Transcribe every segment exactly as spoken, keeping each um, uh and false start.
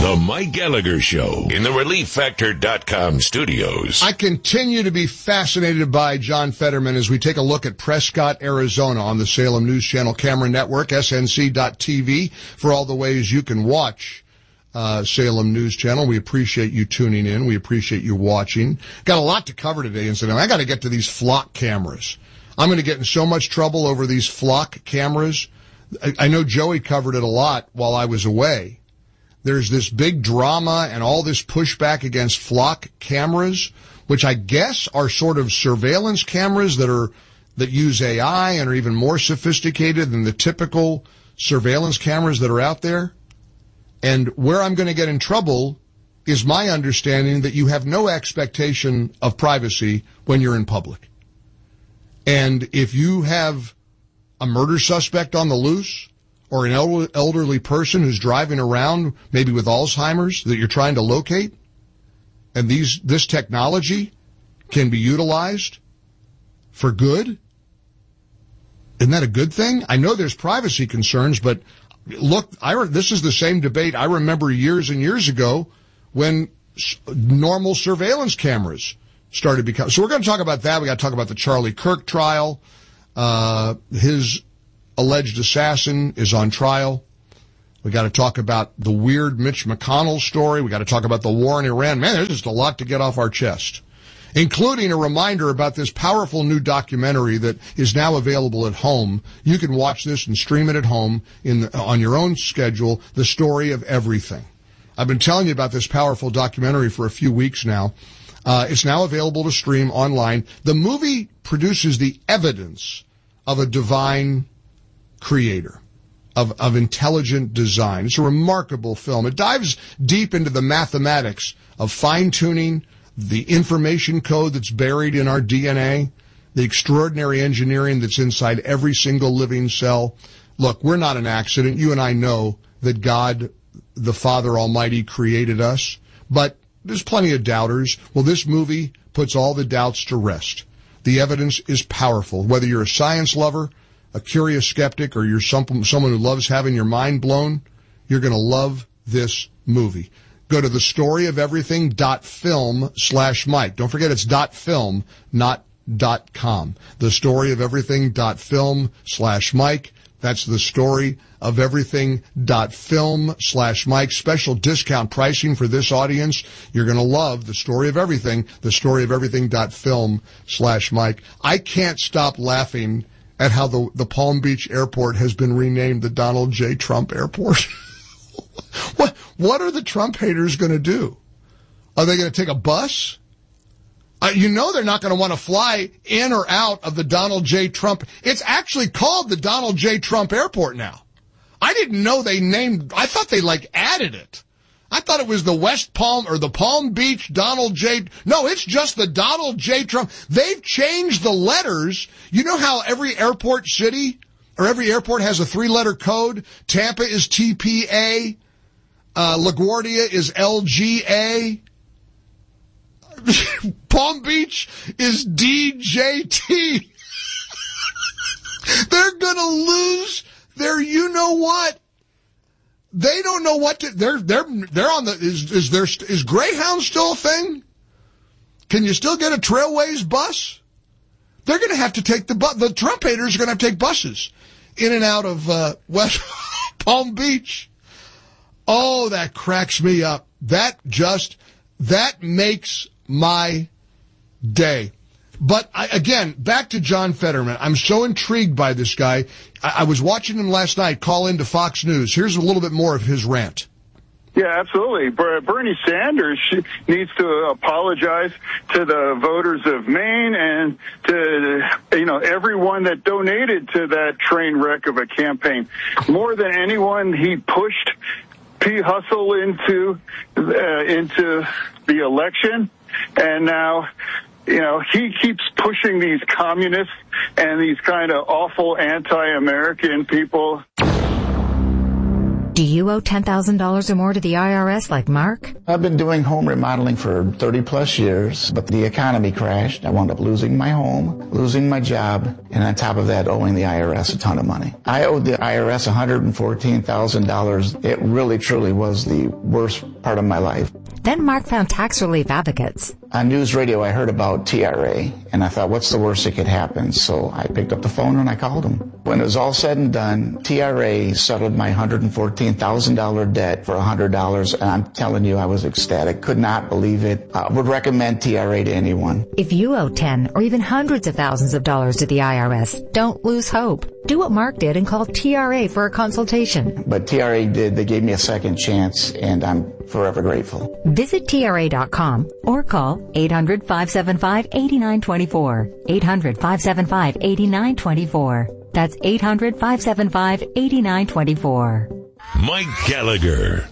The Mike Gallagher Show in the relief factor dot com studios. I continue to be fascinated by John Fetterman as we take a look at Prescott, Arizona on the Salem News Channel Camera Network, S N C dot T V, for all the ways you can watch uh, Salem News Channel. We appreciate you tuning in. We appreciate you watching. Got a lot to cover today, incidentally. I got to get to these flock cameras. I'm going to get in so much trouble over these flock cameras. I, I know Joey covered it a lot while I was away. There's this big drama and all this pushback against flock cameras, which I guess are sort of surveillance cameras that are that use A I and are even more sophisticated than the typical surveillance cameras that are out there. And where I'm going to get in trouble is my understanding that you have no expectation of privacy when you're in public. And if you have a murder suspect on the loose, or an elderly person who's driving around, maybe with Alzheimer's, that you're trying to locate, and these this technology can be utilized for good, isn't that a good thing? I know there's privacy concerns, but look, I, this is the same debate I remember years and years ago when normal surveillance cameras started becoming. So we're going to talk about that. We got to talk about the Charlie Kirk trial, uh, his alleged assassin is on trial. We got to talk about the weird Mitch McConnell story. We got to talk about the war in Iran. Man, there's just a lot to get off our chest, including a reminder about this powerful new documentary that is now available at home. You can watch this and stream it at home in the, on your own schedule, The Story of Everything. I've been telling you about this powerful documentary for a few weeks now. Uh, it's now available to stream online. The movie produces the evidence of a divine creator, of, of intelligent design. It's a remarkable film. It dives deep into the mathematics of fine-tuning the information code that's buried in our D N A, the extraordinary engineering that's inside every single living cell. Look, we're not an accident. You and I know that God, the Father Almighty, created us, but there's plenty of doubters. Well, this movie puts all the doubts to rest. The evidence is powerful. Whether you're a science lover, a curious skeptic, or you're some, someone who loves having your mind blown, you're going to love this movie. Go to the story of everything dot film slash Mike. Don't forget it's dot film, not dot com. The story of everything dot film slash Mike. That's the story of everything dot film slash Mike. Special discount pricing for this audience. You're going to love the story of everything. The story of everything dot film slash Mike. I can't stop laughing at how the, the Palm Beach airport has been renamed the Donald J. Trump Airport. What what are the Trump haters going to do? Are they going to take a bus? Uh, you know they're not going to want to fly in or out of the Donald J. Trump. It's actually called the Donald J. Trump Airport now. I didn't know they named, I thought they like added it. I thought it was the West Palm or the Palm Beach Donald J. No, it's just the Donald J. Trump. They've changed the letters. You know how every airport city or every airport has a three-letter code? Tampa is T P A. Uh, LaGuardia is L G A. Palm Beach is D J T. They're going to lose their you-know-what. They don't know what to, they're, they're, they're on the, is, is there, is Greyhound still a thing? Can you still get a Trailways bus? They're going to have to take the bus, the Trump haters are going to have to take buses in and out of, uh, West Palm Beach. Oh, that cracks me up. That just, that makes my day. But I, again, back to John Fetterman. I'm so intrigued by this guy. I, I was watching him last night call into Fox News. Here's a little bit more of his rant. Yeah, absolutely. Bernie Sanders needs to apologize to the voters of Maine and to, you know, everyone that donated to that train wreck of a campaign. More than anyone, he pushed P. Hustle into uh, into the election, and now, you know, he keeps pushing these communists and these kind of awful anti-American people. Do you owe ten thousand dollars or more to the I R S like Mark? I've been doing home remodeling for thirty plus years, but the economy crashed. I wound up losing my home, losing my job, and on top of that, owing the I R S a ton of money. I owed the I R S one hundred fourteen thousand dollars. It really, truly was the worst part of my life. Then Mark found Tax Relief Advocates. On news radio, I heard about T R A, and I thought, what's the worst that could happen? So I picked up the phone and I called them. When it was all said and done, T R A settled my one hundred fourteen thousand dollars debt for one hundred dollars, and I'm telling you, I was ecstatic. Could not believe it. I would recommend T R A to anyone. If you owe ten or even hundreds of thousands of dollars to the I R S, don't lose hope. Do what Mark did and call T R A for a consultation. But T R A did. They gave me a second chance, and I'm forever grateful. Visit T R A dot com or call eight hundred, five seven five, eight nine two four. eight hundred, five seven five, eight nine two four. That's eight hundred, five seven five, eight nine two four. Mike Gallagher.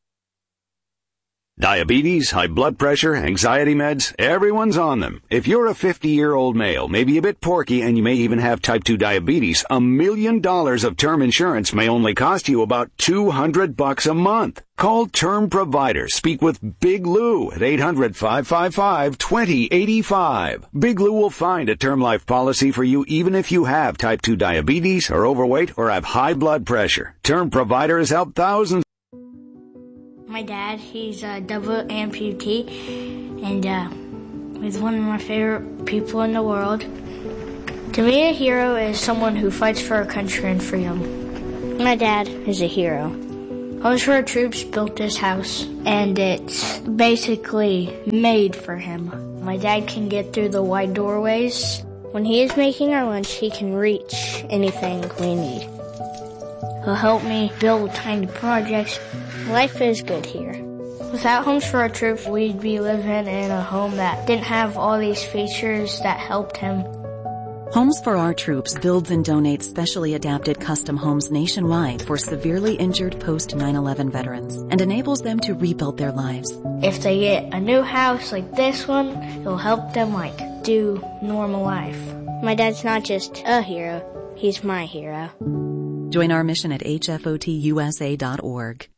Diabetes, high blood pressure, anxiety meds, everyone's on them. If you're a fifty-year-old male, maybe a bit porky, and you may even have type two diabetes, a million dollars of term insurance may only cost you about two hundred bucks a month. Call Term Provider. Speak with Big Lou at eight hundred, five five five, two zero eight five. Big Lou will find a term life policy for you even if you have type two diabetes, are overweight, or have high blood pressure. Term Provider has helped thousands. My dad, he's a double amputee, and uh, he's one of my favorite people in the world. To me, a hero is someone who fights for our country and freedom. My dad is a hero. Homes for Our Troops built this house, and it's basically made for him. My dad can get through the wide doorways. When he is making our lunch, he can reach anything we need. He'll help me build tiny projects. Life is good here. Without Homes for Our Troops, we'd be living in a home that didn't have all these features that helped him. Homes for Our Troops builds and donates specially adapted custom homes nationwide for severely injured post nine eleven veterans and enables them to rebuild their lives. If they get a new house like this one, it'll help them like do normal life. My dad's not just a hero, he's my hero. Join our mission at H F O T U S A dot org.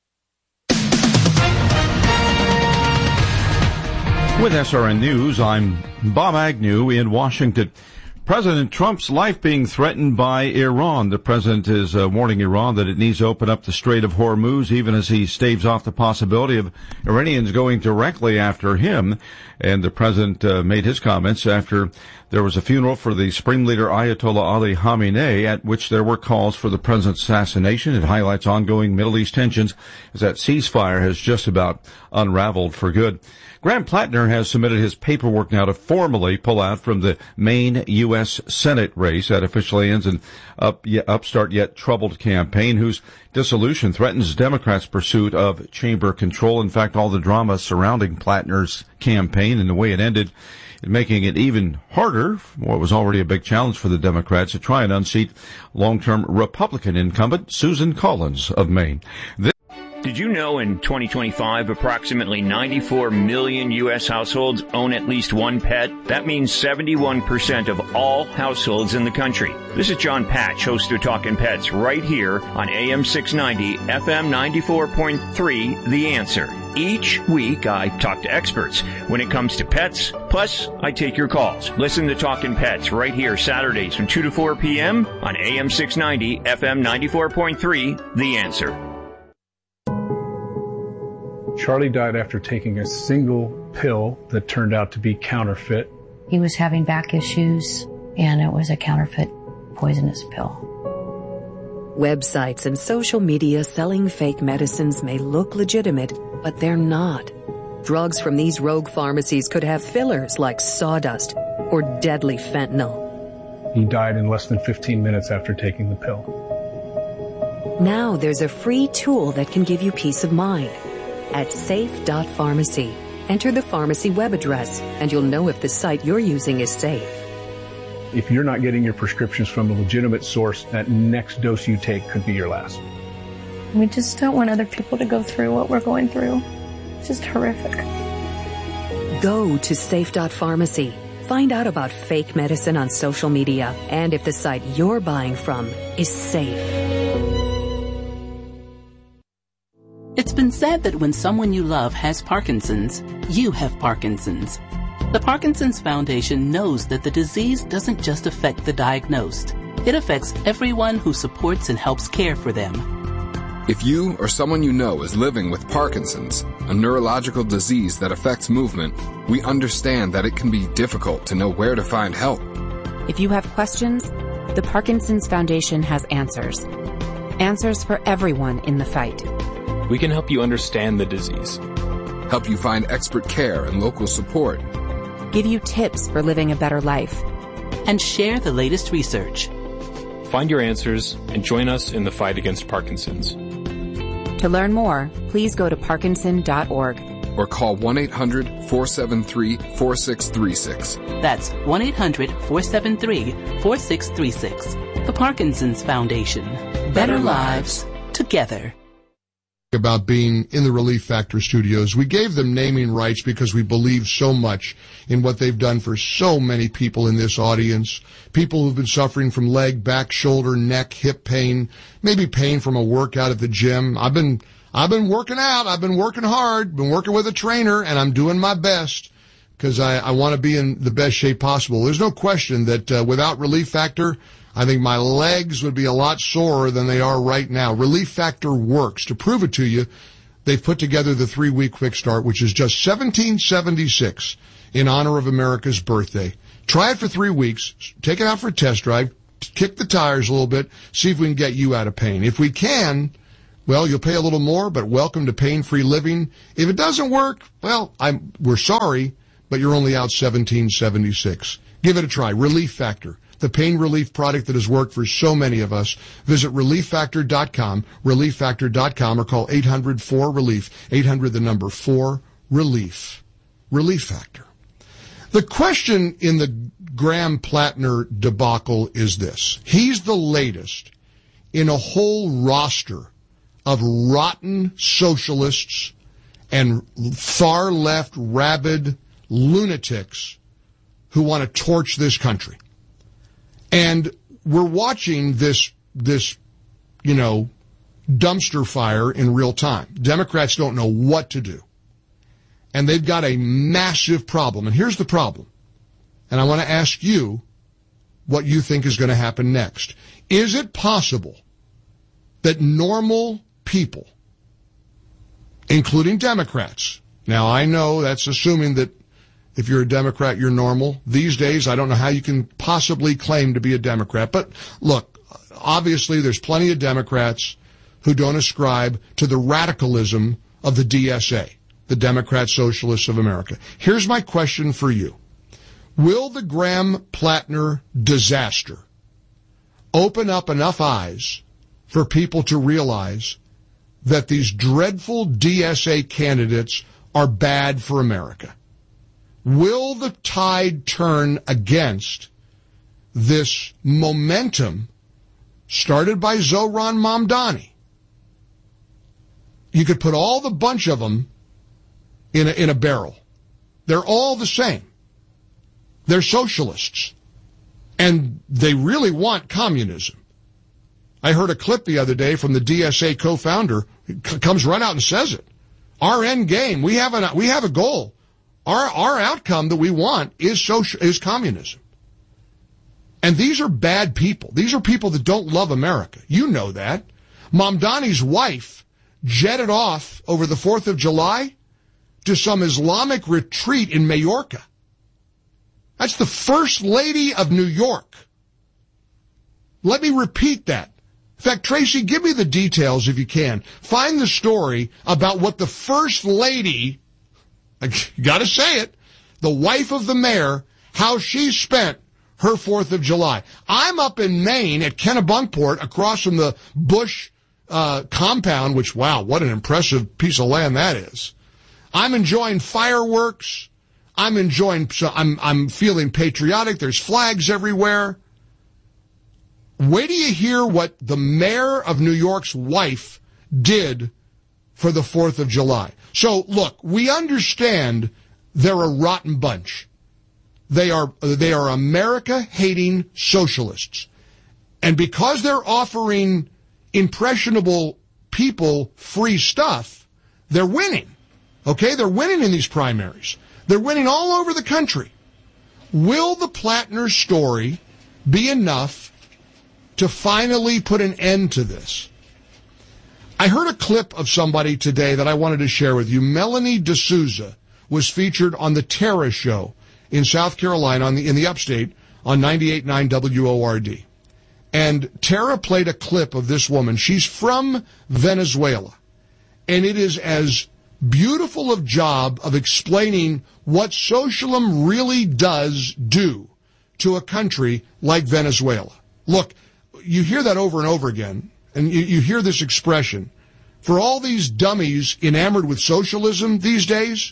With S R N News, I'm Bob Agnew in Washington. President Trump's life being threatened by Iran. The president is uh, warning Iran that it needs to open up the Strait of Hormuz, even as he staves off the possibility of Iranians going directly after him. And the president uh, made his comments after there was a funeral for the Supreme Leader Ayatollah Ali Khamenei, at which there were calls for the president's assassination. It highlights ongoing Middle East tensions as that ceasefire has just about unraveled for good. Graham Plattner has submitted his paperwork now to formally pull out from the Maine U S Senate race that officially ends an up, upstart yet troubled campaign whose dissolution threatens Democrats' pursuit of chamber control. In fact, all the drama surrounding Plattner's campaign and the way it ended, making it even harder, what was already a big challenge for the Democrats, to try and unseat long-term Republican incumbent Susan Collins of Maine. This Did you know in twenty twenty-five, approximately ninety-four million U S households own at least one pet? That means seventy-one percent of all households in the country. This is John Patch, host of Talkin' Pets, right here on A M six ninety, F M ninety-four point three, The Answer. Each week, I talk to experts when it comes to pets, plus I take your calls. Listen to Talkin' Pets right here Saturdays from two to four p.m. on A M six ninety, F M ninety-four point three, The Answer. Charlie died after taking a single pill that turned out to be counterfeit. He was having back issues, and it was a counterfeit poisonous pill. Websites and social media selling fake medicines may look legitimate, but they're not. Drugs from these rogue pharmacies could have fillers like sawdust or deadly fentanyl. He died in less than fifteen minutes after taking the pill. Now there's a free tool that can give you peace of mind. At safe dot pharmacy, enter the pharmacy web address, and you'll know if the site you're using is safe. If you're not getting your prescriptions from a legitimate source, that next dose you take could be your last. We just don't want other people to go through what we're going through. It's just horrific. Go to safe dot pharmacy. Find out about fake medicine on social media and if the site you're buying from is safe. It's been said that when someone you love has Parkinson's, you have Parkinson's. The Parkinson's Foundation knows that the disease doesn't just affect the diagnosed. It affects everyone who supports and helps care for them. If you or someone you know is living with Parkinson's, a neurological disease that affects movement, we understand that it can be difficult to know where to find help. If you have questions, the Parkinson's Foundation has answers. Answers for everyone in the fight. We can help you understand the disease, help you find expert care and local support, give you tips for living a better life, and share the latest research. Find your answers and join us in the fight against Parkinson's. To learn more, please go to parkinson dot org. Or call one eight hundred, four seven three, four six three six. That's one eight hundred, four seven three, four six three six. The Parkinson's Foundation. Better, Better lives, lives together. About being in the Relief Factor studios. We gave them naming rights because we believe so much in what they've done for so many people in this audience. People who've been suffering from leg, back, shoulder, neck, hip pain, maybe pain from a workout at the gym. I've been, I've been working out. I've been working hard, been working with a trainer, and I'm doing my best because I, I want to be in the best shape possible. There's no question that uh, without Relief Factor, I think my legs would be a lot sorer than they are right now. Relief Factor works. To prove it to you, they've put together the three-week quick start, which is just seventeen seventy-six in honor of America's birthday. Try it for three weeks. Take it out for a test drive. Kick the tires a little bit. See if we can get you out of pain. If we can, well, you'll pay a little more, but welcome to pain-free living. If it doesn't work, well, I'm, we're sorry, but you're only out seventeen seventy-six. Give it a try. Relief Factor. The pain relief product that has worked for so many of us. Visit relief factor dot com, relief factor dot com, or call eight hundred four relief, eight hundred the number four relief. Relief Factor. The question in the Graham Plattner debacle is this. He's the latest in a whole roster of rotten socialists and far-left rabid lunatics who want to torch this country. And we're watching this, this, you know, dumpster fire in real time. Democrats don't know what to do. And they've got a massive problem. And here's the problem. And I want to ask you what you think is going to happen next. Is it possible that normal people, including Democrats, now I know that's assuming that if you're a Democrat, you're normal. These days, I don't know how you can possibly claim to be a Democrat. But look, obviously there's plenty of Democrats who don't ascribe to the radicalism of the D S A, the Democrat Socialists of America. Here's my question for you. Will the Graham Plattner disaster open up enough eyes for people to realize that these dreadful D S A candidates are bad for America? Will the tide turn against this momentum started by Zohran Mamdani? You could put all the bunch of them in a, in a barrel. They're all the same. They're socialists. And they really want communism. I heard a clip the other day from the D S A co-founder. He comes right out and says it. Our end game, we have a, we have a goal. Our, our outcome that we want is social, is communism. And these are bad people. These are people that don't love America. You know that. Mamdani's wife jetted off over the fourth of July to some Islamic retreat in Majorca. That's the First Lady of New York. Let me repeat that. In fact, Tracy, give me the details if you can. Find the story about what the First Lady, I gotta say it, the wife of the mayor, how she spent her fourth of July. I'm up in Maine at Kennebunkport across from the Bush uh, compound, which, wow, what an impressive piece of land that is. I'm enjoying fireworks. I'm enjoying, so I'm, I'm feeling patriotic. There's flags everywhere. Wait till you hear what the mayor of New York's wife did for the fourth of July. So, look, we understand they're a rotten bunch. They are, they are America-hating socialists. And because they're offering impressionable people free stuff, They're winning. Okay? They're winning in these primaries. They're winning all over the country. Will the Plattner story be enough to finally put an end to this? I heard a clip of somebody today that I wanted to share with you. Melanie D'Souza was featured on the Tara Show in South Carolina, on the, in the upstate, on ninety-eight point nine W O R D. And Tara played a clip of this woman. She's from Venezuela. And it is as beautiful a job of explaining what socialism really does do to a country like Venezuela. Look, you hear that over and over again, and you, you hear this expression. For all these dummies enamored with socialism these days,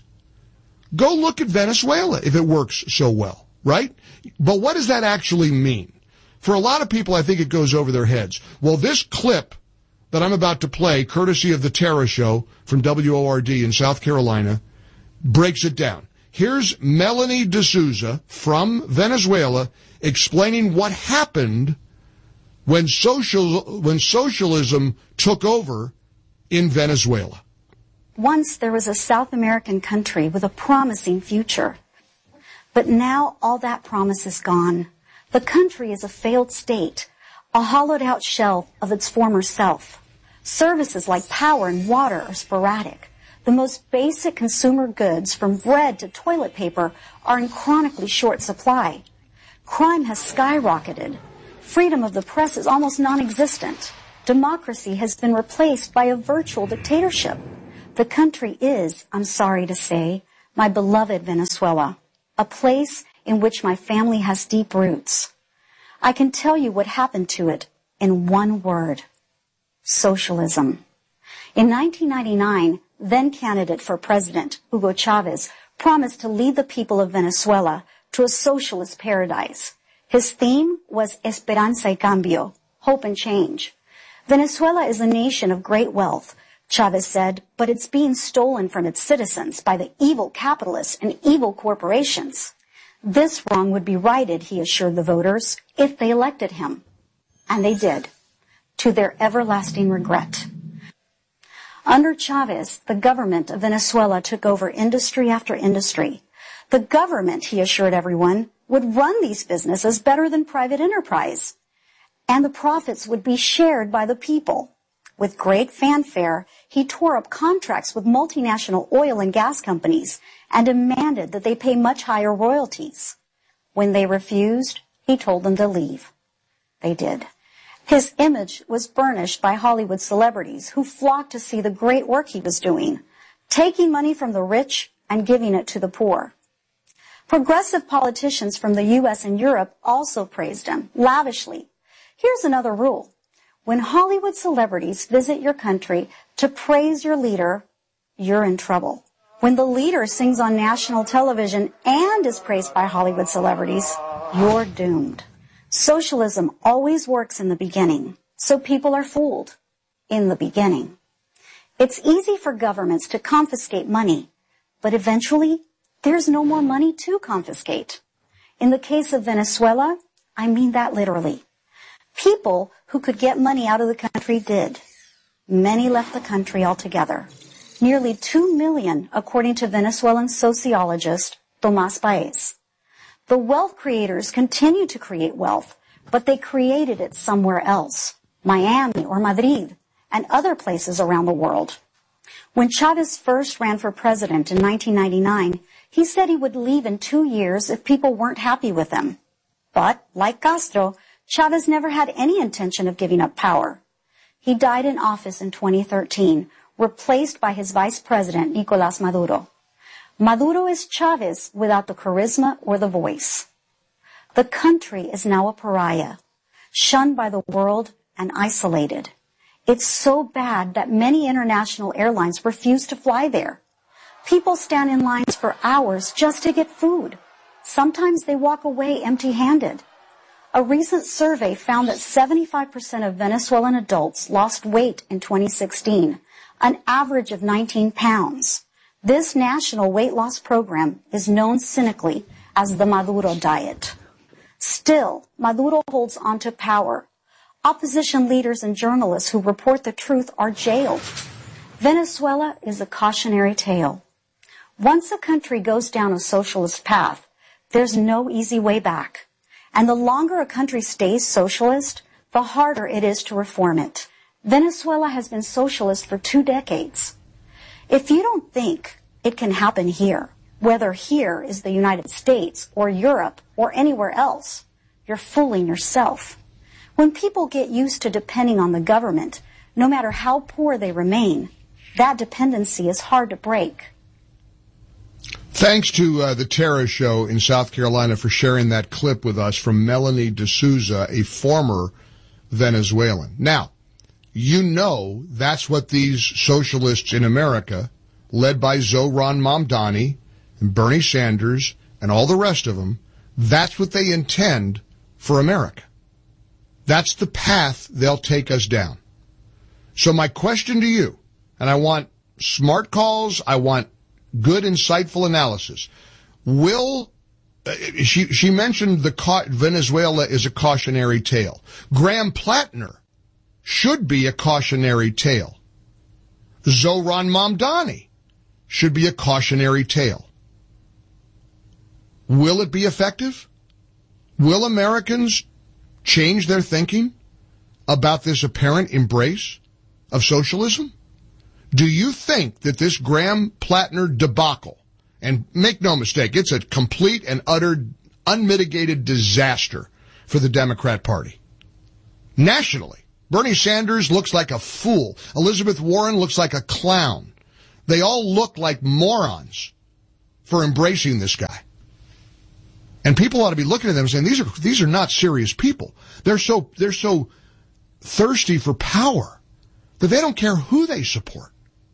go look at Venezuela if it works so well, right? But what does that actually mean? For a lot of people, I think it goes over their heads. Well, this clip that I'm about to play, courtesy of the Tara Show from W O R D in South Carolina, breaks it down. Here's Melanie D'Souza from Venezuela explaining what happened when social when socialism took over in Venezuela. Once there was a South American country with a promising future. But now all that promise is gone. The country is a failed state, a hollowed-out shell of its former self. Services like power and water are sporadic. The most basic consumer goods, from bread to toilet paper, are in chronically short supply. Crime has skyrocketed. Freedom of the press is almost non-existent. Democracy has been replaced by a virtual dictatorship. The country is, I'm sorry to say, my beloved Venezuela, a place in which my family has deep roots. I can tell you what happened to it in one word: socialism. In nineteen ninety-nine, then candidate for president Hugo Chavez promised to lead the people of Venezuela to a socialist paradise. His theme was Esperanza y Cambio, hope and change. Venezuela is a nation of great wealth, Chavez said, but it's being stolen from its citizens by the evil capitalists and evil corporations. This wrong would be righted, he assured the voters, if they elected him. And they did, to their everlasting regret. Under Chavez, the government of Venezuela took over industry after industry. The government, he assured everyone, would run these businesses better than private enterprise. And the profits would be shared by the people. With great fanfare, he tore up contracts with multinational oil and gas companies and demanded that they pay much higher royalties. When they refused, he told them to leave. They did. His image was burnished by Hollywood celebrities who flocked to see the great work he was doing, taking money from the rich and giving it to the poor. Progressive politicians from the U S and Europe also praised him lavishly. Here's another rule. When Hollywood celebrities visit your country to praise your leader, you're in trouble. When the leader sings on national television and is praised by Hollywood celebrities, you're doomed. Socialism always works in the beginning, so people are fooled in the beginning. It's easy for governments to confiscate money, but eventually there's no more money to confiscate. In the case of Venezuela, I mean that literally. People who could get money out of the country did. Many left the country altogether. Nearly two million, according to Venezuelan sociologist Tomás Paez. The wealth creators continue to create wealth, but they created it somewhere else, Miami or Madrid, and other places around the world. When Chavez first ran for president in nineteen ninety-nine, he said he would leave in two years if people weren't happy with him. But, like Castro, Chavez never had any intention of giving up power. He died in office in twenty thirteen, replaced by his vice president, Nicolás Maduro. Maduro is Chavez without the charisma or the voice. The country is now a pariah, shunned by the world and isolated. It's so bad that many international airlines refuse to fly there. People stand in lines for hours just to get food. Sometimes they walk away empty-handed. A recent survey found that seventy-five percent of Venezuelan adults lost weight in twenty sixteen, an average of nineteen pounds. This national weight loss program is known cynically as the Maduro diet. Still, Maduro holds on to power. Opposition leaders and journalists who report the truth are jailed. Venezuela is a cautionary tale. Once a country goes down a socialist path, there's no easy way back. And the longer a country stays socialist, the harder it is to reform it. Venezuela has been socialist for two decades. If you don't think it can happen here, whether here is the United States or Europe or anywhere else, you're fooling yourself. When people get used to depending on the government, no matter how poor they remain, that dependency is hard to break. Thanks to uh, the Tara Show in South Carolina for sharing that clip with us from Melanie D'Souza, a former Venezuelan. Now, you know that's what these socialists in America, led by Zohran Mamdani and Bernie Sanders and all the rest of them, that's what they intend for America. That's the path they'll take us down. So my question to you, and I want smart calls, I want good, insightful analysis. Will, uh, she, she mentioned the ca- Venezuela is a cautionary tale. Graham Plattner should be a cautionary tale. Zohran Mamdani should be a cautionary tale. Will it be effective? Will Americans change their thinking about this apparent embrace of socialism? Do you think that this Graham Plattner debacle, and make no mistake, it's a complete and utter, unmitigated disaster for the Democrat Party? Nationally, Bernie Sanders looks like a fool. Elizabeth Warren looks like a clown. They all look like morons for embracing this guy. And people ought to be looking at them and saying, these are, these are not serious people. They're so, they're so thirsty for power that they don't care who they support.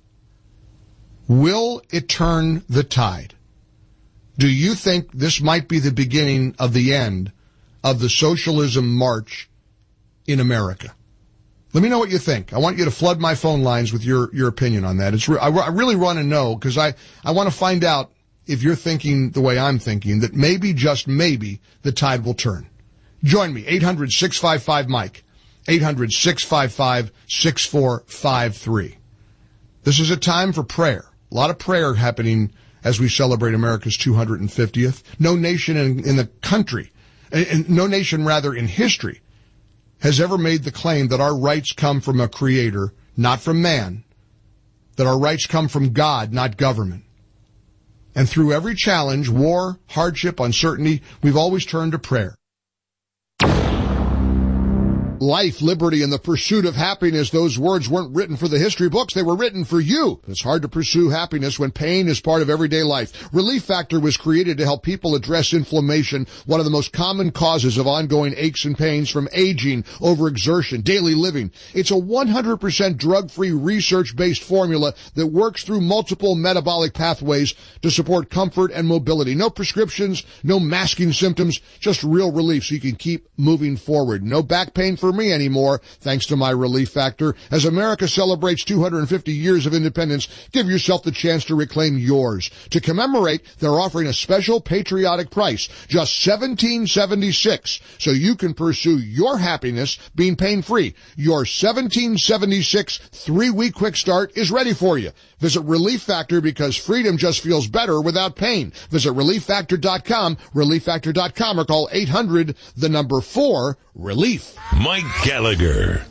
Will it turn the tide? Do you think this might be the beginning of the end of the socialism march in America? Let me know what you think. I want you to flood my phone lines with your, your opinion on that. It's re- I, I really want to know, because I, I want to find out if you're thinking the way I'm thinking, that maybe, just maybe, the tide will turn. Join me, eight hundred, six five five, Mike, eight hundred, six five five, six four five three. This is a time for prayer. A lot of prayer happening as we celebrate America's two hundred fiftieth. No nation in, in the country, and no nation rather in history, has ever made the claim that our rights come from a creator, not from man, that our rights come from God, not government. And through every challenge, war, hardship, uncertainty, we've always turned to prayer. Life, liberty, and the pursuit of happiness, those words weren't written for the history books. They were written for you. It's hard to pursue happiness when pain is part of everyday life. Relief Factor was created to help people address inflammation, one of the most common causes of ongoing aches and pains from aging, overexertion, daily living. It's a one hundred percent drug-free, research-based formula that works through multiple metabolic pathways to support comfort and mobility. No prescriptions, no masking symptoms, just real relief so you can keep moving forward. No back pain for me anymore, thanks to my Relief Factor. As America celebrates two hundred fifty years of independence, give yourself the chance to reclaim yours. To commemorate, they're offering a special patriotic price, just seventeen seventy-six, so you can pursue your happiness being pain-free. Your seventeen seventy-six three-week quick start is ready for you. Visit Relief Factor, because freedom just feels better without pain. Visit relief factor dot com, relief factor dot com, or call eight hundred, the number four, relief. Mike Gallagher.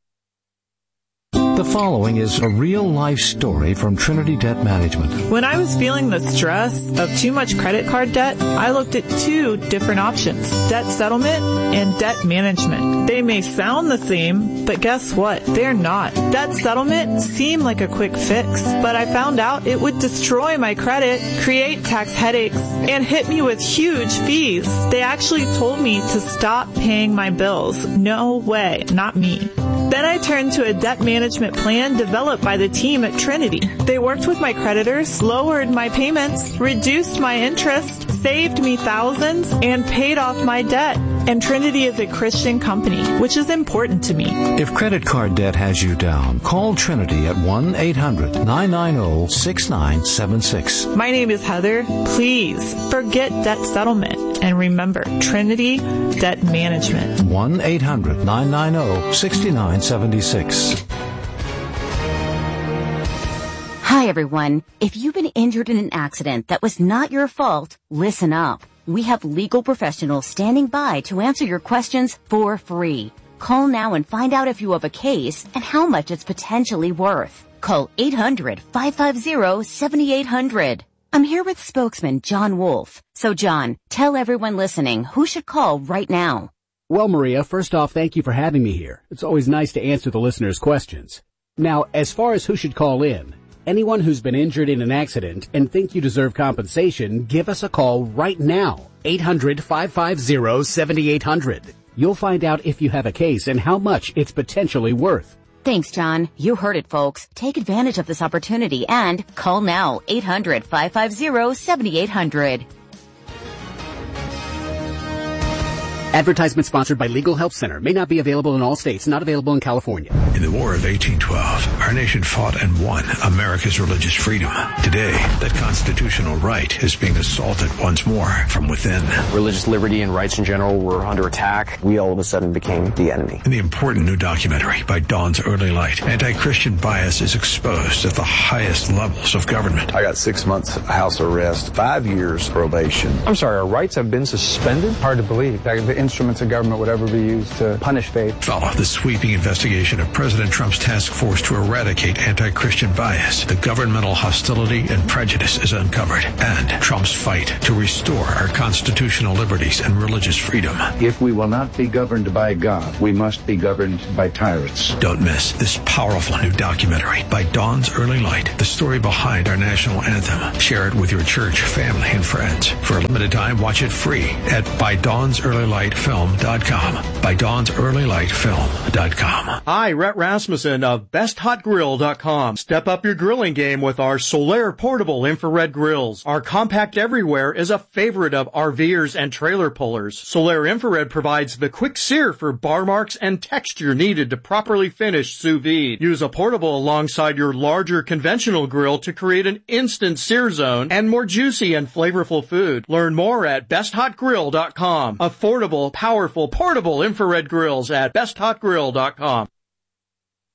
The following is a real-life story from Trinity Debt Management. When I was feeling the stress of too much credit card debt, I looked at two different options, debt settlement and debt management. They may sound the same, but guess what? They're not. Debt settlement seemed like a quick fix, but I found out it would destroy my credit, create tax headaches, and hit me with huge fees. They actually told me to stop paying my bills. No way, not me. Then I turned to a debt management plan developed by the team at Trinity. They worked with my creditors, lowered my payments, reduced my interest, saved me thousands, and paid off my debt. And Trinity is a Christian company, which is important to me. If credit card debt has you down, call Trinity at one eight hundred nine nine zero six nine seven six. My name is Heather. Please forget debt settlement and remember Trinity Debt Management. one eight hundred nine nine zero six nine seven six. Hi, everyone. If you've been injured in an accident that was not your fault, listen up. We have legal professionals standing by to answer your questions for free. Call now and find out if you have a case and how much it's potentially worth. Call eight hundred, five five zero, seven eight zero zero. I'm here with spokesman John Wolf. So, John, tell everyone listening who should call right now. Well, Maria, first off, thank you for having me here. It's always nice to answer the listeners' questions. Now, as far as who should call in, anyone who's been injured in an accident and think you deserve compensation, give us a call right now. eight hundred, five five zero, seven eight zero zero. You'll find out if you have a case and how much it's potentially worth. Thanks, John. You heard it, folks. Take advantage of this opportunity and call now. eight hundred, five five zero, seven eight zero zero. Advertisement sponsored by Legal Help Center. May not be available in all states. Not available in California. In the War of eighteen twelve, our nation fought and won America's religious freedom. Today, that constitutional right is being assaulted once more from within. Religious liberty and rights in general were under attack. We all of a sudden became the enemy. In the important new documentary by Dawn's Early Light, anti-Christian bias is exposed at the highest levels of government. I got six months house arrest, five years probation. I'm sorry, our rights have been suspended? Hard to believe. The instruments of government would ever be used to punish faith. Follow the sweeping investigation of President Trump's task force to eradicate anti-Christian bias. The governmental hostility and prejudice is uncovered, and Trump's fight to restore our constitutional liberties and religious freedom. If we will not be governed by God, we must be governed by tyrants. Don't miss this powerful new documentary by Dawn's Early Light, the story behind our national anthem. Share it with your church, family, and friends. For a limited time, watch it free at by dawns early light film dot com. by dawns early light film dot com. Hi, Rhett Rasmussen of best hot grill dot com. Step up your grilling game with our Solaire portable infrared grills. Our compact everywhere is a favorite of RVers and trailer pullers. Solaire infrared provides the quick sear for bar marks and texture needed to properly finish sous vide. Use a portable alongside your larger conventional grill to create an instant sear zone and more juicy and flavorful food. Learn more at best hot grill dot com. Affordable, powerful, portable infrared grills at best hot grill dot com.